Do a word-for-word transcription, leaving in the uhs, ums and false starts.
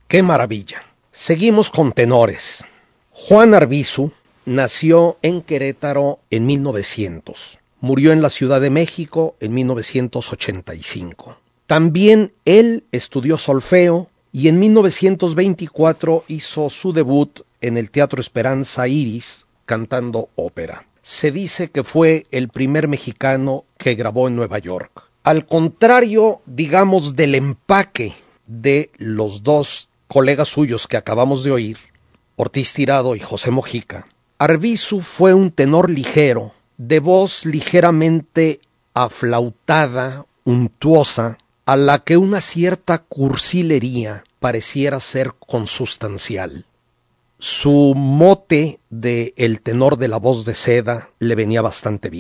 ¡Qué maravilla! Seguimos con tenores. Juan Arvizu nació en Querétaro en mil novecientos. Murió en la Ciudad de México en mil novecientos ochenta y cinco. También él estudió solfeo y en mil novecientos veinticuatro hizo su debut en el Teatro Esperanza Iris cantando ópera. Se dice que fue el primer mexicano que grabó en Nueva York. Al contrario, digamos, del empaque de los dos colegas suyos que acabamos de oír, Ortiz Tirado y José Mojica, Arvizu fue un tenor ligero, de voz ligeramente aflautada, untuosa, a la que una cierta cursilería pareciera ser consustancial. Su mote de el tenor de la voz de seda le venía bastante bien.